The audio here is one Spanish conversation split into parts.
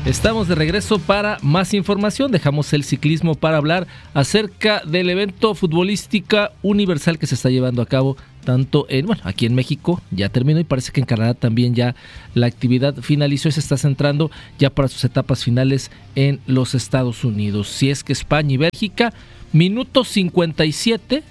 Estamos de regreso para más información. Dejamos el ciclismo para hablar acerca del evento futbolística universal que se está llevando a cabo tanto aquí en México, ya terminó, y parece que en Canadá también ya la actividad finalizó y se está centrando ya para sus etapas finales en los Estados Unidos. Si es que España y Bélgica, minuto 57,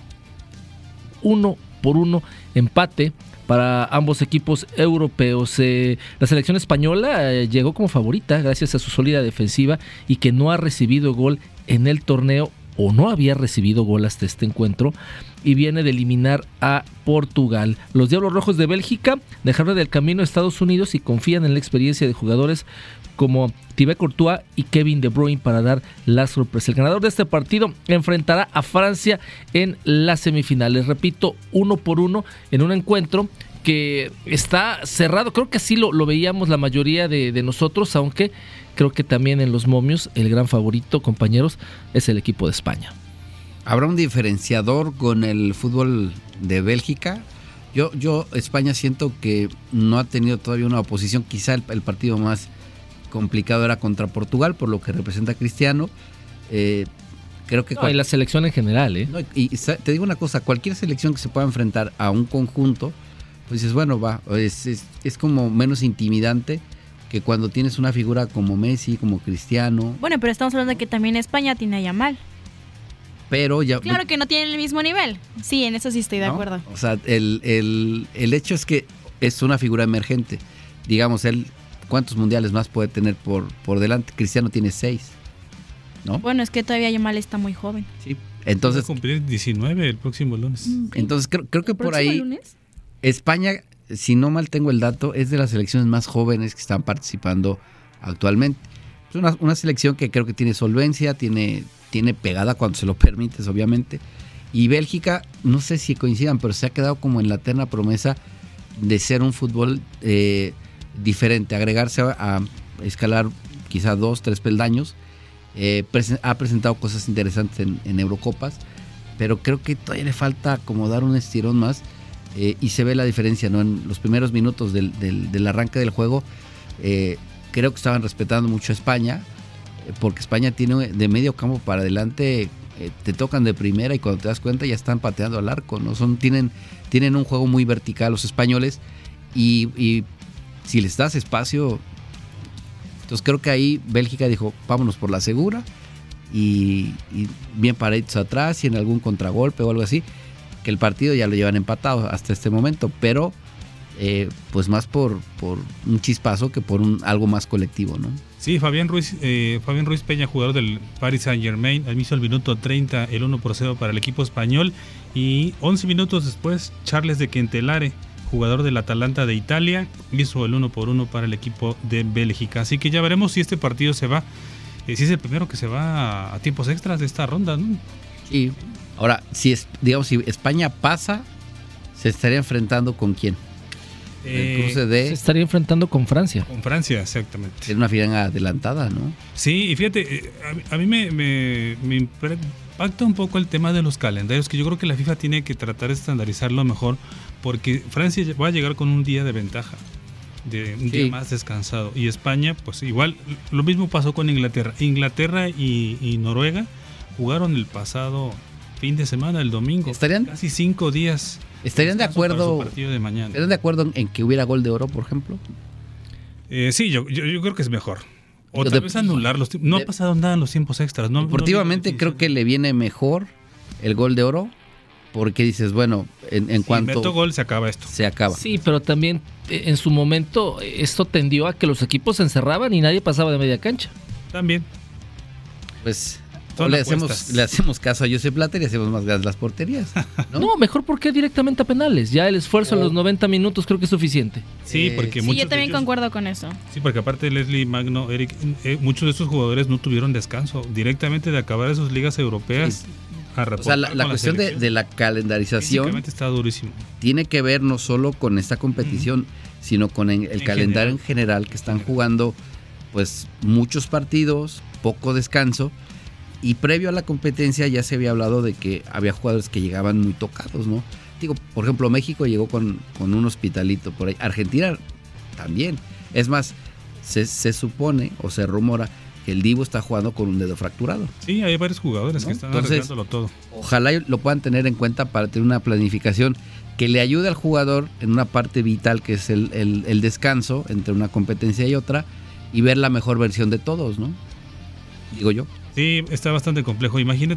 1-1, empate para ambos equipos europeos. La selección española llegó como favorita gracias a su sólida defensiva y que no ha recibido gol en el torneo, o no había recibido gol hasta este encuentro, y viene de eliminar a Portugal. Los Diablos Rojos de Bélgica dejaron del camino a Estados Unidos y confían en la experiencia de jugadores como Thibaut Courtois y Kevin De Bruyne para dar la sorpresa. El ganador de este partido enfrentará a Francia en las semifinales. Repito, 1-1 en un encuentro que está cerrado. Creo que así lo veíamos la mayoría de nosotros, aunque creo que también en los momios el gran favorito, compañeros, es el equipo de España. ¿Habrá un diferenciador con el fútbol de Bélgica? Yo España siento que no ha tenido todavía una oposición. Quizá el partido más complicado era contra Portugal, por lo que representa Cristiano. Creo que y la selección en general. No, y te digo una cosa, cualquier selección que se pueda enfrentar a un conjunto, pues dices, bueno, es como menos intimidante que cuando tienes una figura como Messi, como Cristiano. Bueno, pero estamos hablando de que también España tiene a Yamal. Pero ya, claro que no tienen el mismo nivel. Sí, en eso sí estoy de acuerdo. O sea, el hecho es que es una figura emergente. Digamos, él, ¿cuántos mundiales más puede tener por delante? Cristiano tiene 6, ¿no? Bueno, es que todavía Yamal está muy joven. Sí, entonces... Va a cumplir 19 el próximo lunes. Okay. Entonces creo que por ahí... ¿Lunes? España, si no mal tengo el dato, es de las selecciones más jóvenes que están participando actualmente. Es una selección que creo que tiene solvencia, tiene pegada cuando se lo permites, obviamente. Y Bélgica, no sé si coincidan, pero se ha quedado como en la eterna promesa de ser un fútbol diferente, agregarse a escalar quizá 2-3 peldaños. Ha presentado cosas interesantes en Eurocopas, pero creo que todavía le falta como dar un estirón más. Y se ve la diferencia, ¿no? En los primeros minutos del arranque del juego, creo que estaban respetando mucho a España, porque España tiene de medio campo para adelante, te tocan de primera y cuando te das cuenta ya están pateando al arco, ¿no? Tienen un juego muy vertical los españoles y si les das espacio, entonces creo que ahí Bélgica dijo, vámonos por la segura y bien paraditos atrás y en algún contragolpe o algo así, que el partido ya lo llevan empatado hasta este momento, pero pues más por un chispazo que por algo más colectivo, ¿no? Sí, Fabián Ruiz Peña, jugador del Paris Saint-Germain, hizo el minuto 30, el 1-0 para el equipo español, y 11 minutos después, Charles de Kentelare, jugador del Atalanta de Italia, hizo el 1-1 para el equipo de Bélgica. Así que ya veremos si este partido se va, si es el primero que se va a tiempos extras de esta ronda, ¿no? Sí. Ahora, si España pasa, ¿se estaría enfrentando con quién? El cruce se estaría enfrentando con Francia. Con Francia, exactamente. Es una final adelantada, ¿no? Sí, y fíjate, a mí me impacta un poco el tema de los calendarios, que yo creo que la FIFA tiene que tratar de estandarizarlo mejor, porque Francia va a llegar con un día de ventaja, de un día más descansado, y España, pues igual, lo mismo pasó con Inglaterra. Inglaterra y Noruega jugaron el pasado fin de semana, el domingo. ¿Estarían? Casi 5 días. ¿Estarían de acuerdo? Partido de mañana. ¿Estarían de acuerdo en que hubiera gol de oro, por ejemplo? Sí, yo creo que es mejor. O tal vez anular los tiempos. No ha pasado nada en los tiempos extras. Deportivamente creo que le viene mejor el gol de oro, porque dices, bueno, en cuanto... meto gol se acaba esto. Se acaba. Sí, pero también en su momento esto tendió a que los equipos se encerraban y nadie pasaba de media cancha. También. Pues... Le hacemos caso a Josep Blatter y hacemos más gas las porterías, ¿no? No, mejor porque directamente a penales. Ya el esfuerzo en los 90 minutos creo que es suficiente. Sí, porque yo también concuerdo con eso. Sí, porque aparte Leslie, Magno, Eric, muchos de estos jugadores no tuvieron descanso. Directamente de acabar esas ligas europeas a reportar. O sea, la cuestión de la calendarización está durísimo. Tiene que ver no solo con esta competición, sino con el calendario en general, que están jugando pues muchos partidos, poco descanso. Y previo a la competencia ya se había hablado de que había jugadores que llegaban muy tocados, ¿no? Digo, por ejemplo, México llegó con un hospitalito por ahí. Argentina también. Es más, se supone o se rumora que el Dibu está jugando con un dedo fracturado. Sí, hay varios jugadores, ¿no?, que están arriesgándolo todo. Ojalá lo puedan tener en cuenta para tener una planificación que le ayude al jugador en una parte vital que es el descanso entre una competencia y otra, y ver la mejor versión de todos, ¿no? Digo yo. Sí, está bastante complejo. Imagínate